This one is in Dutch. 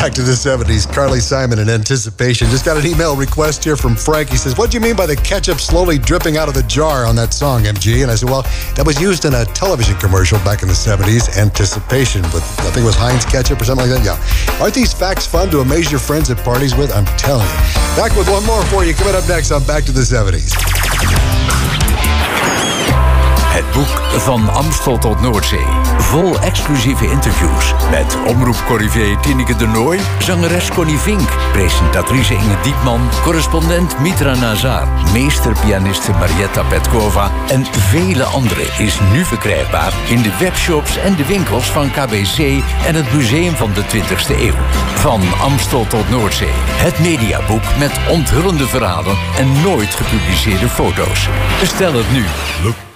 Back to the 70s. Carly Simon in Anticipation. Just got an email request here from Frank. He says, what do you mean by the ketchup slowly dripping out of the jar on that song, MG? And I said, well, that was used in a television commercial back in the 70s, Anticipation, with, I think it was Heinz ketchup or something like that. Yeah. Aren't these facts fun to amaze your friends at parties with? I'm telling you. Back with one more for you. Coming up next on Back to the 70s. Het boek Van Amstel tot Noordzee. Vol exclusieve interviews met omroepcorrivé Tineke de Nooy, zangeres Connie Vink, presentatrice Inge Diepman, correspondent Mitra Nazar, meesterpianiste Marietta Petkova en vele anderen is nu verkrijgbaar in de webshops en de winkels van KBC en het Museum van de 20e eeuw. Van Amstel tot Noordzee. Het mediaboek met onthullende verhalen en nooit gepubliceerde foto's. Bestel het nu.